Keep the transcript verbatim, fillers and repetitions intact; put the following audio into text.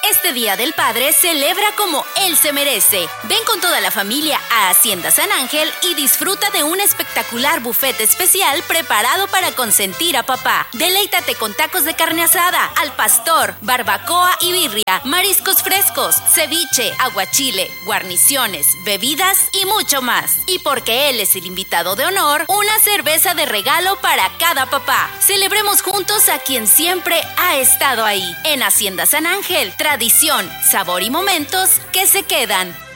Este Día del Padre celebra como él se merece. Ven con toda la familia a Hacienda San Ángel y disfruta de un espectacular buffet especial preparado para consentir a papá. Deleítate con tacos de carne asada, al pastor, barbacoa y birria, mariscos frescos, ceviche, aguachile, guarniciones, bebidas y mucho más. Y porque él es el invitado de honor, una cerveza de regalo para cada papá. Celebremos juntos a quien siempre ha estado ahí. En Hacienda San Ángel, tradición, sabor y momentos que se quedan.